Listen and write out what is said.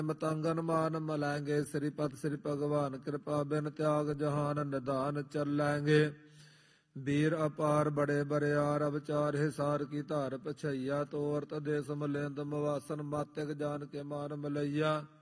ਮਤੰਗਨ ਮਾਨ ਮਲੈਂਗੇ। ਸ੍ਰੀਪਤ ਸ੍ਰੀ ਭਗਵਾਨ ਕਿਰਪਾ ਬਿਨ ਤਿਆਗ ਜਹਾਨ ਨਿਧਾਨ ਚੱਲੈਂਗੇ। ਵੀਰ ਅਪਾਰ ਬੜੇ ਬਰਿਆਰ ਅਵਚਾਰ ਹਿਸਾਰ ਕੀ ਧਾਰ ਪਛਈਆ। ਤੋਰਤ ਦੇਸ ਮਲਿੰਦ ਮਵਾਸਨ ਮਾਤਿਕ ਜਾਨ ਕੇ ਮਾਨ ਮਲਈਆ।